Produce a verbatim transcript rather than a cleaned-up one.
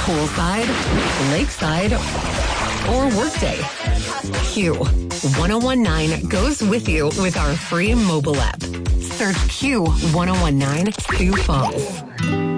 Poolside, lakeside, or workday. Q one oh one nine goes with you with our free mobile app. Search Q one oh one nine Sioux Falls.